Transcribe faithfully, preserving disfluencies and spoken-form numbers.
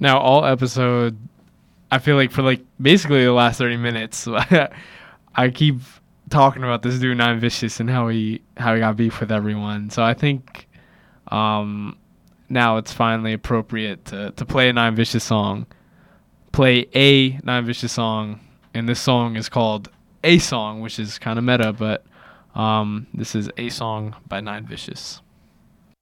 Now, all episode, I feel like for like basically the last thirty minutes, I keep talking about this dude Nine Vicious and how he how he got beef with everyone. So I think um, now it's finally appropriate to, to play a Nine Vicious song. Play a Nine Vicious song, and this song is called A Song, which is kind of meta, but um, this is A Song by Nine Vicious.